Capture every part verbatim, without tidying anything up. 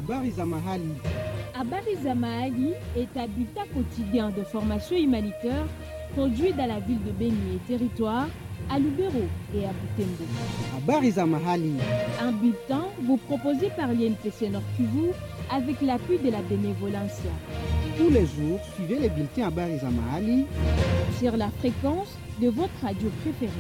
Habari za mahali. Habari za mahali est un bulletin quotidien de formation humanitaire produit dans la ville de Beni et territoire, à Lubero et à Butembo. Habari za mahali. Un bulletin vous proposé par l'I N P C Nord Kivu avec l'appui de la bénévolencia. Tous les jours, suivez les bulletins Habari za mahali sur la fréquence de votre radio préférée.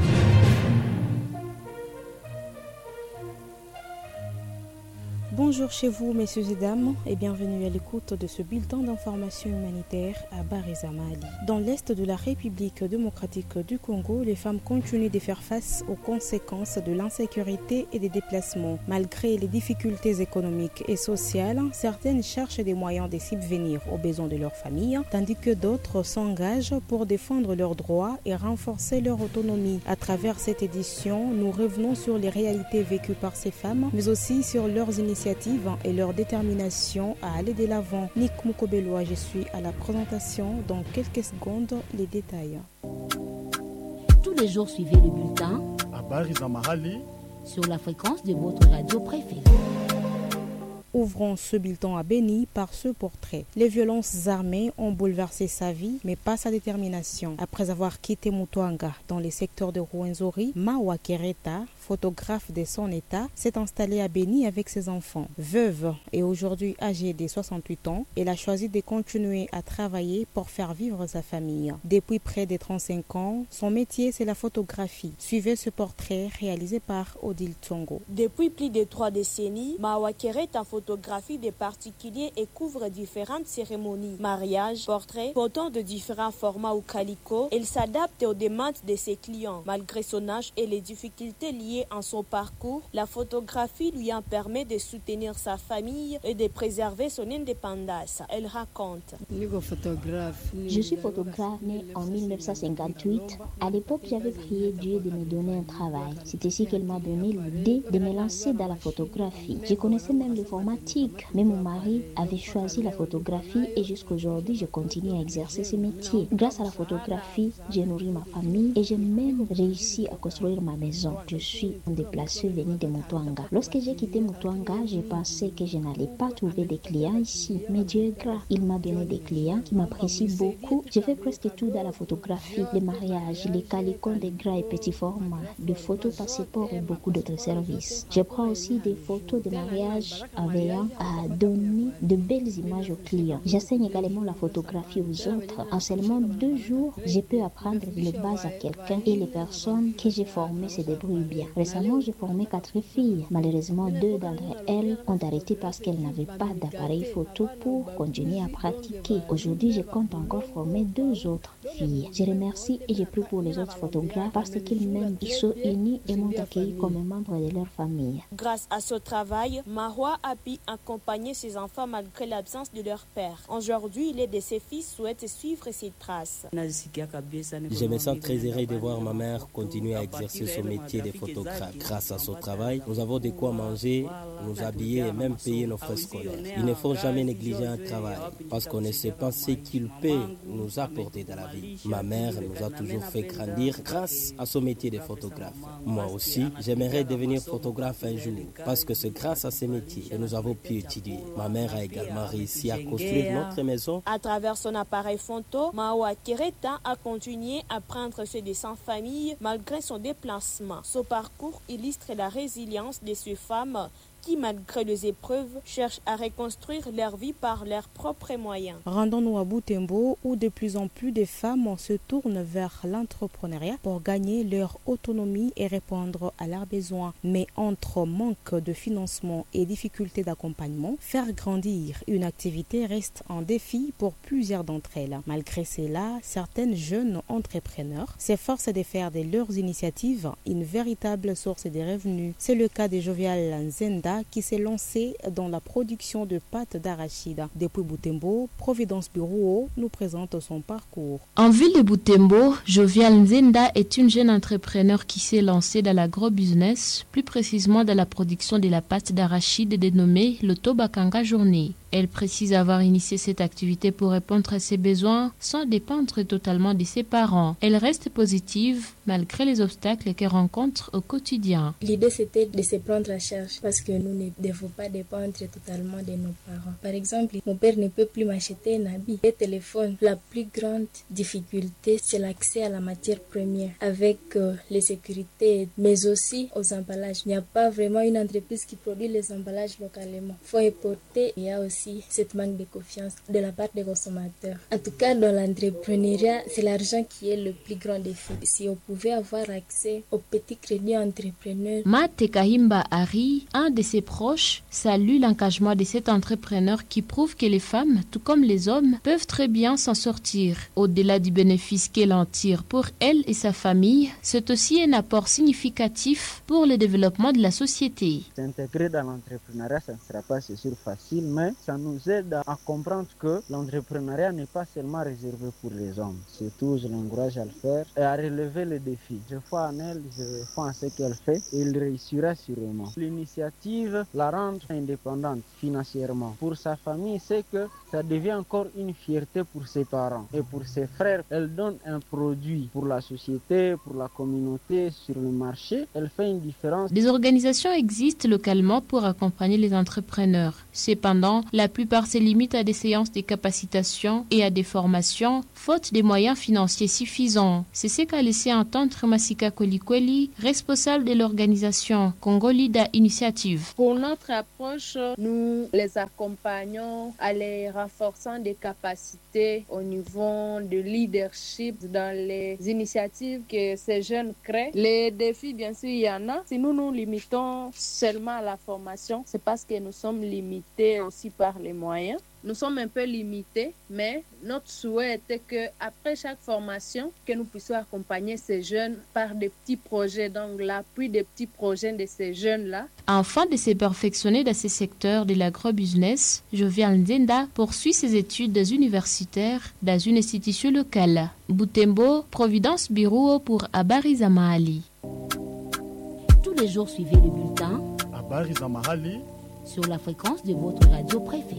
Bonjour chez vous, messieurs et dames, et bienvenue à l'écoute de ce bulletin d'information humanitaire à Habari za mahali. Dans l'est de la République démocratique du Congo, les femmes continuent de faire face aux conséquences de l'insécurité et des déplacements. Malgré les difficultés économiques et sociales, certaines cherchent des moyens de subvenir aux besoins de leur famille, tandis que d'autres s'engagent pour défendre leurs droits et renforcer leur autonomie. À travers cette édition, nous revenons sur les réalités vécues par ces femmes, mais aussi sur leurs initiatives et leur détermination à aller de l'avant. Nick Mukobeloa, je suis à la présentation. Dans quelques secondes, les détails. Tous les jours, suivez le bulletin Habari za mahali sur la fréquence de votre radio préférée. Ouvrons ce bulletin à Beni par ce portrait. Les violences armées ont bouleversé sa vie, mais pas sa détermination. Après avoir quitté Mutuanga dans les secteurs de Rwenzori, Mawa Kereta, photographe de son état, s'est installée à Beni avec ses enfants. Veuve et aujourd'hui âgée de soixante-huit ans, elle a choisi de continuer à travailler pour faire vivre sa famille. Depuis près de trente-cinq ans, son métier c'est la photographie. Suivez ce portrait réalisé par Odile Tsongo. Depuis plus de trois décennies, Mawa Kereta photographie des particuliers et couvre différentes cérémonies, mariages, portraits, photos de différents formats ou calico. Elle s'adapte aux demandes de ses clients. Malgré son âge et les difficultés liées en son parcours, la photographie lui en permet de soutenir sa famille et de préserver son indépendance. Elle raconte. Je suis photographe née en mille neuf cent cinquante-huit. À l'époque, j'avais prié Dieu de me donner un travail. C'est ici qu'elle m'a donné l'idée de me lancer dans la photographie. Je connaissais même l'informatique, mais mon mari avait choisi la photographie et jusqu'aujourd'hui, je continue à exercer ce métier. Grâce à la photographie, j'ai nourri ma famille et j'ai même réussi à construire ma maison. Je suis déplacée venue de Mutuanga. Lorsque j'ai quitté Mutuanga, j'ai pensé que je n'allais pas trouver des clients ici. Mais Dieu est grand. Il m'a donné des clients qui m'apprécient beaucoup. Je fais presque tout dans la photographie, les mariages, les calicons de grands et petits formats, des photos passeports et beaucoup d'autres services. Je prends aussi des photos de mariage en veillant à donner de belles images aux clients. J'enseigne également la photographie aux autres. En seulement deux jours, je peux apprendre les bases à quelqu'un et les personnes que j'ai formées se débrouillent bien. Récemment, j'ai formé quatre filles. Malheureusement, deux d'entre elles ont arrêté parce qu'elles n'avaient pas d'appareil photo pour continuer à pratiquer. Aujourd'hui, je compte encore former deux autres filles. Je remercie et je prie pour les autres photographes parce qu'ils m'aiment. Ils sont unis et m'ont accueilli comme un membre de leur famille. Grâce à ce travail, Mawa a pu accompagner ses enfants malgré l'absence de leur père. Aujourd'hui, l'un de ses fils souhaite suivre ses traces. Je me sens très heureux de voir ma mère continuer à exercer son métier de photographe. Grâce à son travail, nous avons de quoi manger, nous habiller et même payer nos frais scolaires. Il ne faut jamais négliger un travail parce qu'on ne sait pas ce qu'il peut nous apporter dans la vie. Ma mère nous a toujours fait grandir grâce à son métier de photographe. Moi aussi, j'aimerais devenir photographe un jour parce que c'est grâce à ce métier que nous avons pu étudier. Ma mère a également réussi à construire notre maison. À travers son appareil photo, Mawa Kereta a continué à prendre soin de sa famille malgré son déplacement. Ce parcours illustre la résilience de ces femmes qui, malgré les épreuves, cherchent à reconstruire leur vie par leurs propres moyens. Rendons-nous à Butembo, où de plus en plus de femmes se tournent vers l'entrepreneuriat pour gagner leur autonomie et répondre à leurs besoins. Mais entre manque de financement et difficultés d'accompagnement, faire grandir une activité reste un défi pour plusieurs d'entre elles. Malgré cela, certaines jeunes entrepreneurs s'efforcent de faire de leurs initiatives une véritable source de revenus. C'est le cas de Jovial Nzenda, qui s'est lancé dans la production de pâtes d'arachide. Depuis Butembo, Providence Bureau nous présente son parcours. En ville de Butembo, Jovial Nzenda est une jeune entrepreneur qui s'est lancée dans l'agro-business, plus précisément dans la production de la pâte d'arachide dénommée le Tobakanga Journée. Elle précise avoir initié cette activité pour répondre à ses besoins sans dépendre totalement de ses parents. Elle reste positive malgré les obstacles qu'elle rencontre au quotidien. L'idée c'était de se prendre en charge parce que nous ne devons pas dépendre totalement de nos parents. Par exemple, mon père ne peut plus m'acheter un habit, un téléphone. La plus grande difficulté c'est l'accès à la matière première avec euh, les sécurités mais aussi aux emballages. Il n'y a pas vraiment une entreprise qui produit les emballages localement. Il faut importer. Il y a aussi cette manque de confiance de la part des consommateurs. En tout cas, dans l'entrepreneuriat, c'est l'argent qui est le plus grand défi. Si on pouvait avoir accès aux petits crédits entrepreneurs. Mate Kahimba Hari, un de ses proches, salue l'engagement de cet entrepreneur qui prouve que les femmes, tout comme les hommes, peuvent très bien s'en sortir. Au-delà du bénéfice qu'elle en tire pour elle et sa famille, c'est aussi un apport significatif pour le développement de la société. S'intégrer dans l'entrepreneuriat, ça ne sera pas c'est sûr facile, mais ça nous aide à comprendre que l'entrepreneuriat n'est pas seulement réservé pour les hommes. Surtout, je l'encourage à le faire et à relever les défis. Je crois en elle, je crois en ce qu'elle fait et il réussira sûrement. L'initiative la rend indépendante financièrement. Pour sa famille, c'est que ça devient encore une fierté pour ses parents et pour ses frères. Elle donne un produit pour la société, pour la communauté, sur le marché. Elle fait une différence. Des organisations existent localement pour accompagner les entrepreneurs. Cependant, la plupart se limitent à des séances de capacitation et à des formations, faute des moyens financiers suffisants. C'est ce qu'a laissé entendre Masika Kolikweli, responsable de l'organisation Congolida Initiative. Pour notre approche, nous les accompagnons à les renforçant des capacités au niveau de leadership dans les initiatives que ces jeunes créent. Les défis, bien sûr, il y en a. Si nous nous limitons seulement à la formation, c'est parce que nous sommes limités aussi par les moyens. Nous sommes un peu limités, mais notre souhait était qu'après chaque formation, que nous puissions accompagner ces jeunes par des petits projets, donc l'appui des petits projets de ces jeunes-là. Afin de se perfectionner dans ces secteurs de l'agro-business, Jovial Nzenda poursuit ses études universitaires dans une institution locale. Butembo, Providence Bureau pour Habari Mahali. Tous les jours, suivez le bulletin Habari Mahali sur la fréquence de votre radio préférée.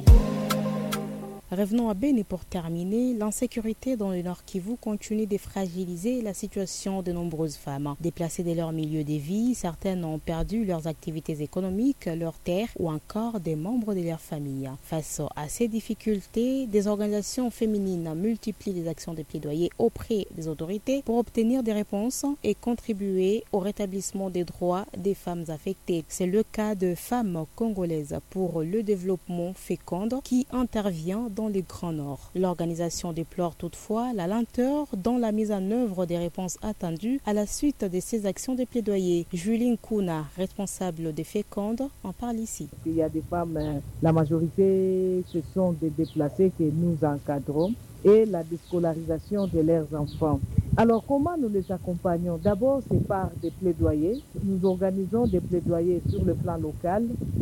Revenons à Béni pour terminer. L'insécurité dans le Nord Kivu continue de fragiliser la situation de nombreuses femmes. Déplacées de leur milieu de vie, certaines ont perdu leurs activités économiques, leurs terres ou encore des membres de leur famille. Face à ces difficultés, des organisations féminines multiplient les actions de plaidoyer auprès des autorités pour obtenir des réponses et contribuer au rétablissement des droits des femmes affectées. C'est le cas de Femmes congolaises pour le développement féconde qui intervient dans le Grand Nord. L'organisation déplore toutefois la lenteur dans la mise en œuvre des réponses attendues à la suite de ces actions de plaidoyer. Julie Kouna, responsable de Féconde, en parle ici. Il y a des femmes, la majorité, ce sont des déplacés que nous encadrons et la déscolarisation de leurs enfants. Alors comment nous les accompagnons? D'abord, c'est par des plaidoyers. Nous organisons des plaidoyers sur le plan local,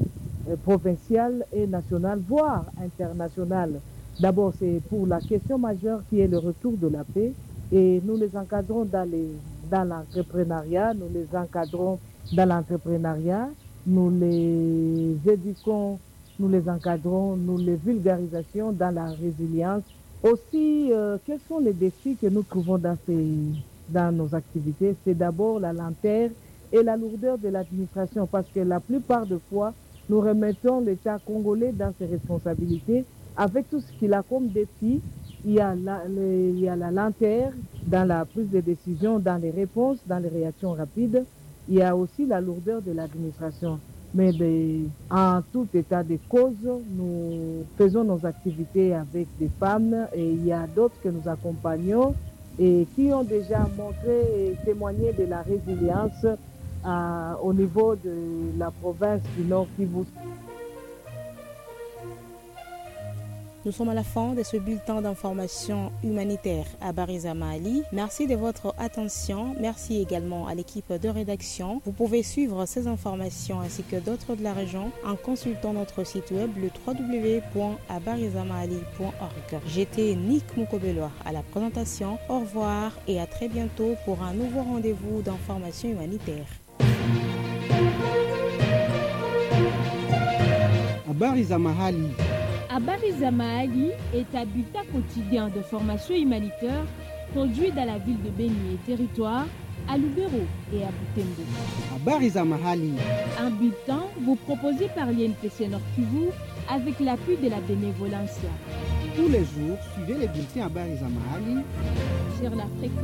provincial et national, voire international. D'abord, c'est pour la question majeure qui est le retour de la paix et nous les encadrons dans, les, dans l'entrepreneuriat, nous les encadrons dans l'entrepreneuriat, nous les éduquons, nous les encadrons, nous les vulgarisons dans la résilience. Aussi, euh, quels sont les défis que nous trouvons dans, ces, dans nos activités? C'est d'abord la lenteur et la lourdeur de l'administration parce que la plupart des fois, nous remettons l'État congolais dans ses responsabilités avec tout ce qu'il a comme défi. Il y a la, le, il y a la lenteur dans la prise de décision, dans les réponses, dans les réactions rapides. Il y a aussi la lourdeur de l'administration. Mais de, en tout état de cause, nous faisons nos activités avec des femmes et il y a d'autres que nous accompagnons et qui ont déjà montré et témoigné de la résilience Euh, au niveau de la province du Nord Kivu. Nous sommes à la fin de ce bulletin d'information humanitaire à Bariza Mahali. Merci de votre attention. Merci également à l'équipe de rédaction. Vous pouvez suivre ces informations ainsi que d'autres de la région en consultant notre site web le w w w point abarizamahali point org. J'étais Nick Mukobelwa à la présentation. Au revoir et à très bientôt pour un nouveau rendez-vous d'information humanitaire. Habari za mahali. Habari za Mahali est un bulletin quotidien de formation humanitaire produit dans la ville de Beni et territoire, à Lubero et à Butembo. Habari za Mahali. Un bulletin vous proposé par l'I N P C Nord Kivu avec l'appui de la bénévolencia. Tous les jours, suivez les bulletins Habari za Mahali sur la fréquence